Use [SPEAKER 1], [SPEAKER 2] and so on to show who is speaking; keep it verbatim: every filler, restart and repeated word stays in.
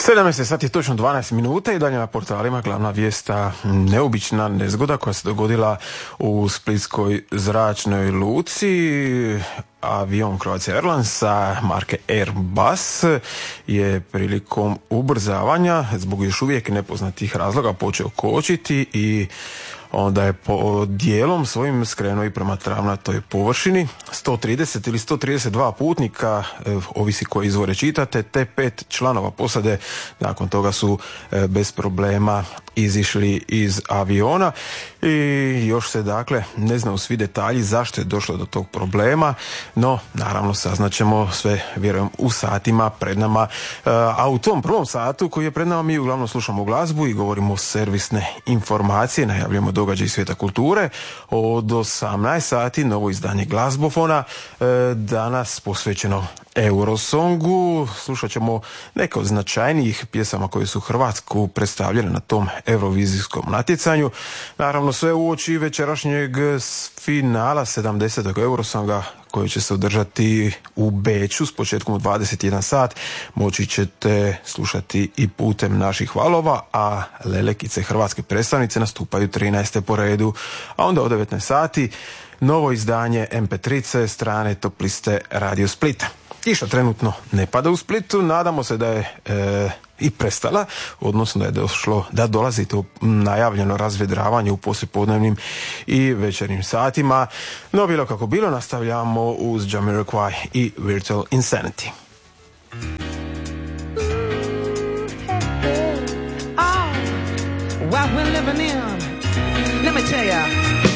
[SPEAKER 1] sedamnaest sati je točno dvanaest minuta i dalje na portalima glavna vijesta neobična nezgoda koja se dogodila u splitskoj zračnoj luci. Avion Croatia Airlinesa marke Airbus je prilikom ubrzavanja zbog još uvijek nepoznatih razloga počeo kočiti i onda je po dijelom svojim skrenuo i prema travnatoj površini. sto trideset ili sto trideset dva putnika, eh, ovisi koje izvore čitate, te pet članova posade nakon toga su eh, bez problema izišli iz aviona i još se dakle ne znaju svi detalji zašto je došlo do tog problema, no naravno saznaćemo sve, vjerujem, u satima pred nama. E, a u tom prvom satu koji je pred nama mi uglavnom slušamo glazbu i govorimo servisne informacije, najavljujemo događaj iz svijeta kulture. Od osamnaest sati novo izdanje Glazbofona, e, danas posvećeno Eurosongu. Slušat ćemo neke od značajnijih pjesama koje su Hrvatsku predstavljene na tom eurovizijskom natjecanju. Naravno sve uoči večerašnjeg finala sedamdesetog Eurosonga koji će se održati u Beču s početkom u dvadeset jedan sat. Moći ćete slušati i putem naših valova, a lelekice hrvatske predstavnice nastupaju trinaeste po redu. A onda u devetnaest sati novo izdanje em pe tri ce strane top liste Radio Splita. Kiša trenutno ne pada u Splitu, nadamo se da je e, i prestala, odnosno da je došlo, da dolazi to najavljeno razvedravanje u poslijepodnevnim i večernjim satima. No bilo kako bilo, nastavljamo uz Jamiroquai i Virtual Insanity.
[SPEAKER 2] Oh, what we're living in, let me tell ya.